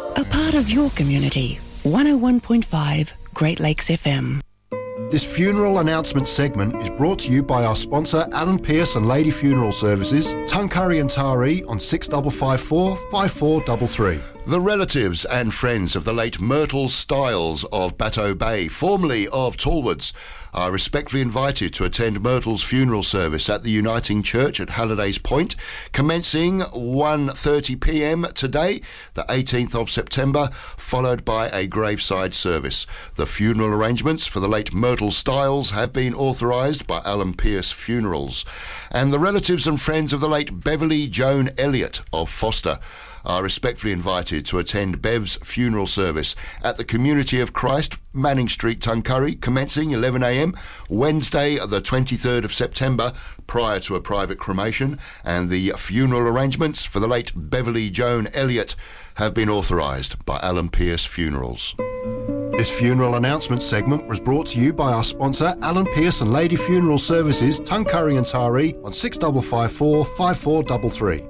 A part of your community. 101.5 Great Lakes FM. This funeral announcement segment is brought to you by our sponsor Alan Pearce and Lady Funeral Services, Tuncurry and Taree on 6554 5433. The relatives and friends of the late Myrtle Stiles of Bateau Bay, formerly of Tallwoods, are respectfully invited to attend Myrtle's funeral service at the Uniting Church at Halliday's Point, commencing 1:30pm today, the 18th of September, followed by a graveside service. The funeral arrangements for the late Myrtle Stiles have been authorised by Alan Pearce Funerals. And the relatives and friends of the late Beverly Joan Elliott of Foster are respectfully invited to attend Bev's funeral service at the Community of Christ, Manning Street, Tuncurry, commencing 11am, Wednesday the 23rd of September, prior to a private cremation, and the funeral arrangements for the late Beverly Joan Elliott have been authorised by Alan Pearce Funerals. This funeral announcement segment was brought to you by our sponsor Alan Pearce and Lady Funeral Services, Tuncurry and Taree on 6554 5433.